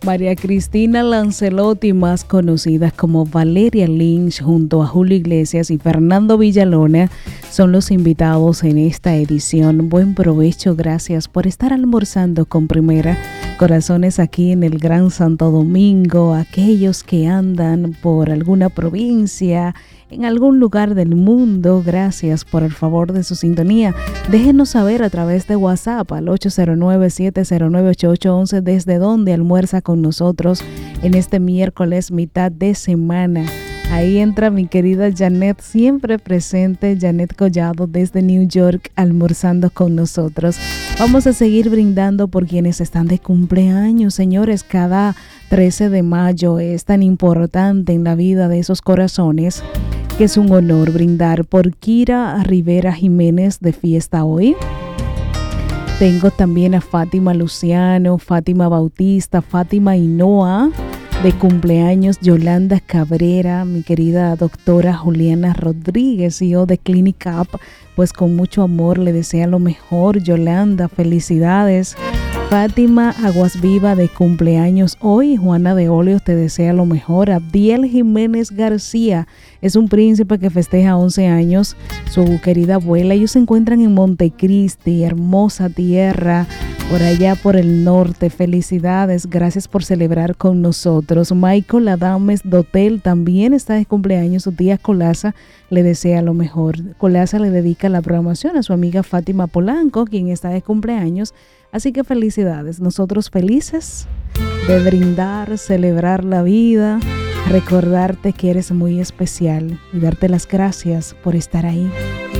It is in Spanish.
María Cristina Lancelotti, más conocida como Valeria Lynch, junto a Julio Iglesias y Fernando Villalona, son los invitados en esta edición. Buen provecho, gracias por estar almorzando con Primera Corazones aquí en el Gran Santo Domingo. Aquellos que andan por alguna provincia, en algún lugar del mundo, gracias por el favor de su sintonía. Déjenos saber a través de WhatsApp al 809-709-8811 desde dónde almuerza con nosotros en este miércoles mitad de semana. Ahí entra mi querida Janet, siempre presente, Janet Collado desde New York, almorzando con nosotros. Vamos a seguir brindando por quienes están de cumpleaños, señores. Cada 13 de mayo es tan importante en la vida de esos corazones que es un honor brindar por Kira Rivera Jiménez, de fiesta hoy. Tengo también a Fátima Luciano, Fátima Bautista, Fátima Hinoa, de cumpleaños Yolanda Cabrera, mi querida doctora Juliana Rodríguez, CEO de Clinic Up, pues con mucho amor le desea lo mejor. Yolanda, felicidades. Fátima Aguas Viva, de cumpleaños hoy. Juana de Óleos te desea lo mejor. Abdiel Jiménez García es un príncipe que festeja 11 años. Su querida abuela, ellos se encuentran en Montecristi, hermosa tierra, por allá por el norte. Felicidades, gracias por celebrar con nosotros. Michael Adames Dotel también está de cumpleaños. Su tía Colasa le desea lo mejor. Colasa le dedica la programación a su amiga Fátima Polanco, quien está de cumpleaños. Así que felicidades, nosotros felices de brindar, celebrar la vida, recordarte que eres muy especial y darte las gracias por estar ahí.